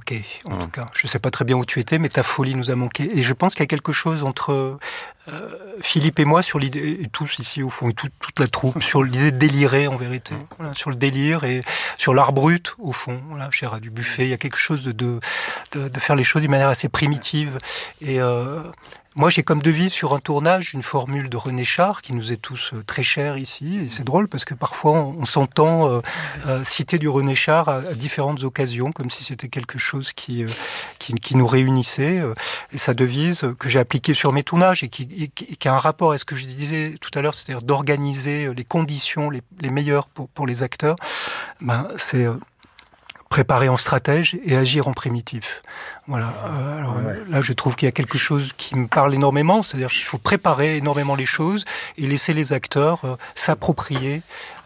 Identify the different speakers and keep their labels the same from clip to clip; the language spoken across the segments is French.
Speaker 1: manqué, en tout cas. Je ne sais pas très bien où tu étais, mais ta folie nous a manqué. Et je pense qu'il y a quelque chose entre Philippe et moi sur l'idée, et tous ici au fond, et toute la troupe, sur l'idée de délirer en vérité. Voilà, sur le délire et sur l'art brut, au fond. Voilà, chez Ras du Buffet, il y a quelque chose de faire les choses d'une manière assez primitive. Et moi, j'ai comme devise sur un tournage une formule de René Char qui nous est tous très chère ici. Et c'est drôle parce que parfois on s'entend citer du René Char à différentes occasions, comme si c'était quelque chose qui nous réunissait. Et sa devise que j'ai appliquée sur mes tournages et qui a un rapport à ce que je disais tout à l'heure, c'est-à-dire d'organiser les conditions les meilleures pour les acteurs. C'est préparer en stratège et agir en primitif. Voilà. Là, je trouve qu'il y a quelque chose qui me parle énormément, c'est-à-dire qu'il faut préparer énormément les choses et laisser les acteurs s'approprier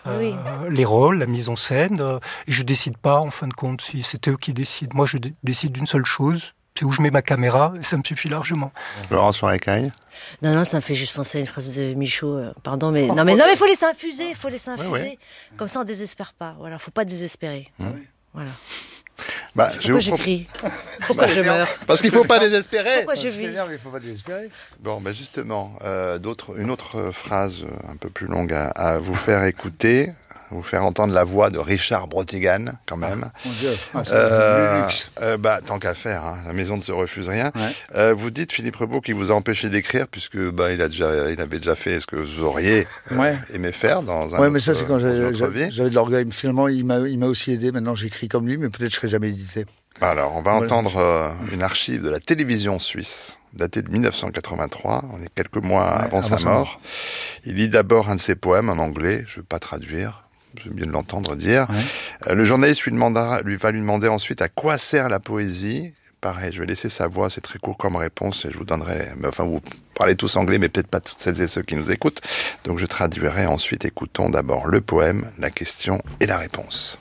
Speaker 1: les rôles, la mise en scène. Et je décide pas, en fin de compte, si c'est eux qui décident. Moi, je décide d'une seule chose, c'est où je mets ma caméra, et ça me suffit largement.
Speaker 2: Laurence Foiracaille.
Speaker 3: Non, ça me fait juste penser à une phrase de Michaud. Pardon, mais non, mais faut laisser infuser,
Speaker 2: Ouais.
Speaker 3: Comme ça, on désespère pas. Voilà, faut pas désespérer. Voilà.
Speaker 2: Pourquoi
Speaker 3: j'écris Pourquoi je meurs?
Speaker 2: Parce qu'il ne faut pas désespérer.
Speaker 3: Pourquoi je vis?
Speaker 4: Il ne faut pas désespérer.
Speaker 2: Bon, justement, une autre phrase un peu plus longue à vous faire écouter, vous faire entendre la voix de Richard Brotigan, quand même.
Speaker 4: Mon Dieu, c'est le luxe.
Speaker 2: Tant qu'à faire, la maison ne se refuse rien.
Speaker 4: Ouais.
Speaker 2: Vous dites, Philippe Rebaud, qu'il vous a empêché d'écrire, puisque il avait déjà fait ce que vous auriez aimé faire dans un
Speaker 4: mais ça, c'est quand j'avais
Speaker 2: vie.
Speaker 4: de l'orgueil. Finalement, il m'a aussi aidé. Maintenant, j'écris comme lui, mais peut-être je ne serai jamais édité.
Speaker 2: Alors, on va entendre une archive de la télévision suisse, datée de 1983. On est quelques mois avant sa mort. Il lit d'abord un de ses poèmes en anglais. Je ne veux pas traduire. J'aime bien de l'entendre dire. Ouais. Le journaliste va lui demander ensuite à quoi sert la poésie. Pareil, je vais laisser sa voix, c'est très court comme réponse et je vous donnerai... vous parlez tous anglais, mais peut-être pas toutes celles et ceux qui nous écoutent. Donc je traduirai ensuite. Écoutons d'abord le poème, la question et la réponse.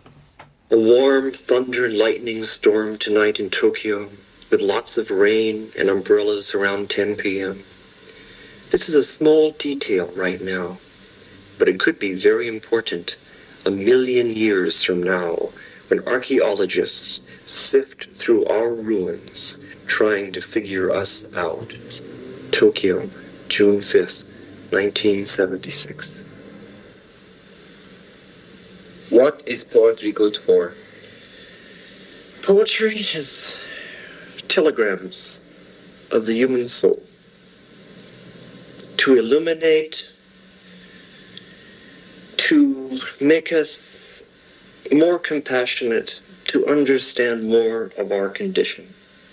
Speaker 5: A warm thunder lightning storm tonight in Tokyo, with lots of rain and umbrellas around 10 p.m. This is a small detail right now, but it could be very important 1,000,000 years from now, when archaeologists sift through our ruins, trying to figure us out. Tokyo, June 5th, 1976.
Speaker 6: What is poetry good for?
Speaker 5: Poetry is telegrams of the human soul. To illuminate, to make us more compassionate, to understand more of our condition.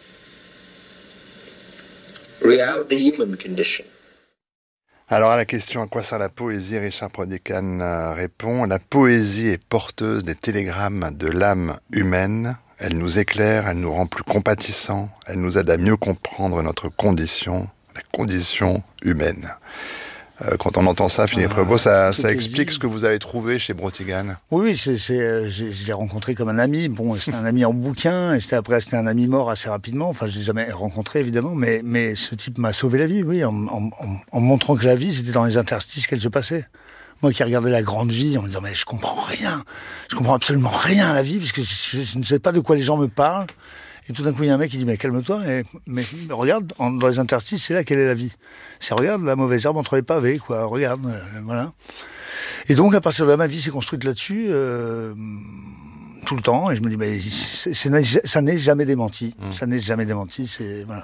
Speaker 5: The human condition.
Speaker 2: Alors à la question « À quoi sert la poésie ?» Richard Brotigan répond « La poésie est porteuse des télégrammes de l'âme humaine. Elle nous éclaire, elle nous rend plus compatissants, elle nous aide à mieux comprendre notre condition, la condition humaine. » Quand on entend ça, Philippe Rebaud, ça explique ce que vous avez trouvé chez Brotigan.
Speaker 4: Oui, je l'ai rencontré comme un ami. Bon, c'était un ami en bouquin, et c'était un ami mort assez rapidement. Enfin, je l'ai jamais rencontré, évidemment, mais ce type m'a sauvé la vie, oui, en montrant que la vie, c'était dans les interstices qu'elle se passait. Moi qui regardais la grande vie en me disant, mais je comprends rien. Je comprends absolument rien à la vie, puisque je ne sais pas de quoi les gens me parlent. Et tout d'un coup, il y a un mec qui dit, mais calme-toi, mais regarde, dans les interstices, c'est là quelle est la vie. C'est, regarde, la mauvaise herbe entre les pavés, quoi, regarde, voilà. Et donc, à partir de là, ma vie s'est construite là-dessus, tout le temps, et je me dis, mais ça n'est jamais démenti. Ça n'est jamais démenti, c'est, voilà.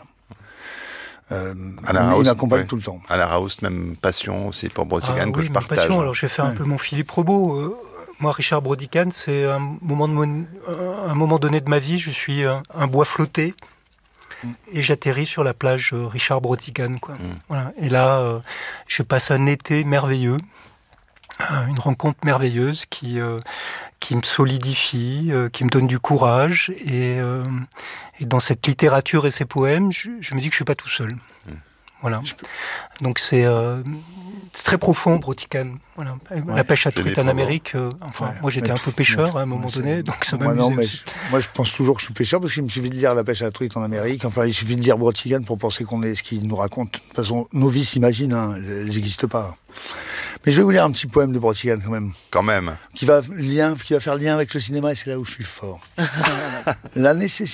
Speaker 4: Il m'accompagne tout le temps.
Speaker 2: À la Raoust, même passion aussi pour Brotigan que je partage.
Speaker 1: Passion, alors je vais faire un peu mon Philippe Rebaud. Moi, Richard Brotigan, c'est un moment donné de ma vie, je suis un bois flotté et j'atterris sur la plage Richard Brotigan, quoi. Voilà. Et là, je passe un été merveilleux, une rencontre merveilleuse qui me solidifie, qui me donne du courage. Et dans cette littérature et ces poèmes, je me dis que je suis pas tout seul. Voilà. Donc c'est très profond, Brotigan. Voilà. La pêche à truite en Amérique. Moi j'étais un peu pêcheur à un moment donné, donc ça m'amusait.
Speaker 4: Moi je pense toujours que je suis pêcheur parce qu'il me suffit de lire La pêche à truite en Amérique. Enfin, il suffit de lire Brotigan pour penser qu'on est ce qu'il nous raconte. De toute façon, nos vies s'imaginent, elles n'existent pas. Mais je vais vous lire un petit poème de Brotigan quand même. Qui va faire lien avec le cinéma, et c'est là où je suis fort. La nécessité